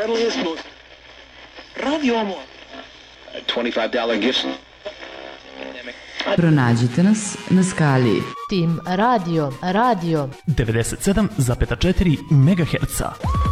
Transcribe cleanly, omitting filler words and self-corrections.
Friendly is most. Radio Omor. $25 gift. Pronađite nas na skali Tim Radio 97,4 MHz.